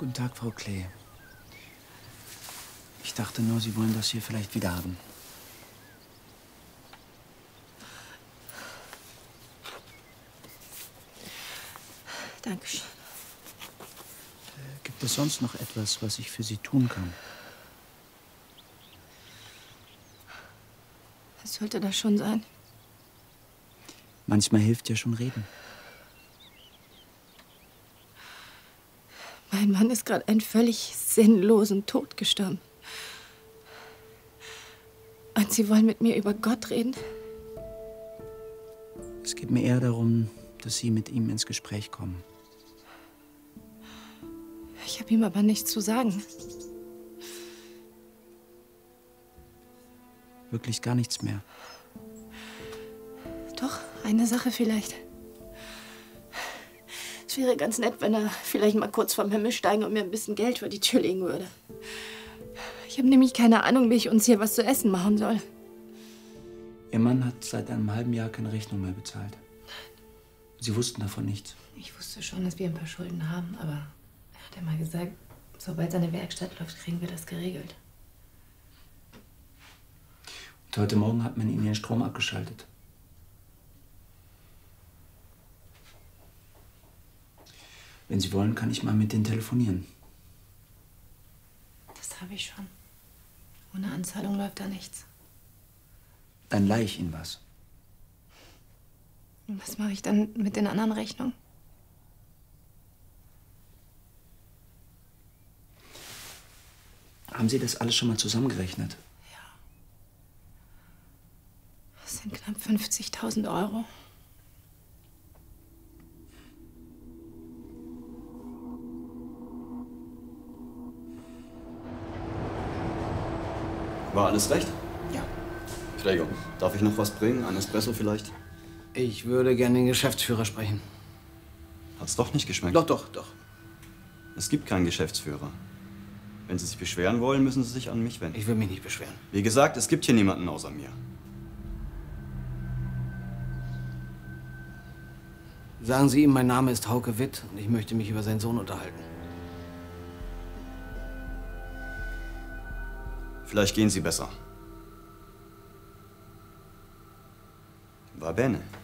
Guten Tag, Frau Klee. Ich dachte nur, Sie wollen das hier vielleicht wieder haben. Dankeschön. Gibt es sonst noch etwas, was ich für Sie tun kann? Was sollte das schon sein? Manchmal hilft ja schon reden. Mein Mann ist gerade einen völlig sinnlosen Tod gestorben. Und Sie wollen mit mir über Gott reden? Es geht mir eher darum, dass Sie mit ihm ins Gespräch kommen. Ich habe ihm aber nichts zu sagen. Wirklich gar nichts mehr. Doch, eine Sache vielleicht. Es wäre ganz nett, wenn er vielleicht mal kurz vom Himmel steigen und mir ein bisschen Geld vor die Tür legen würde. Ich habe nämlich keine Ahnung, wie ich uns hier was zu essen machen soll. Ihr Mann hat seit einem halben Jahr keine Rechnung mehr bezahlt. Sie wussten davon nichts. Ich wusste schon, dass wir ein paar Schulden haben, aber er hat ja mal gesagt, sobald seine Werkstatt läuft, kriegen wir das geregelt. Und heute Morgen hat man ihnen den Strom abgeschaltet. Wenn Sie wollen, kann ich mal mit denen telefonieren. Das habe ich schon. Ohne Anzahlung läuft da nichts. Dann leihe ich Ihnen was. Und was mache ich dann mit den anderen Rechnungen? Haben Sie das alles schon mal zusammengerechnet? Ja. Das sind knapp 50.000 Euro. War alles recht? Ja. Gregor, darf ich noch was bringen? Ein Espresso vielleicht? Ich würde gerne den Geschäftsführer sprechen. Hat's doch nicht geschmeckt? Doch. Es gibt keinen Geschäftsführer. Wenn Sie sich beschweren wollen, müssen Sie sich an mich wenden. Ich will mich nicht beschweren. Wie gesagt, es gibt hier niemanden außer mir. Sagen Sie ihm, mein Name ist Hauke Witt und ich möchte mich über seinen Sohn unterhalten. Vielleicht gehen Sie besser. Va bene.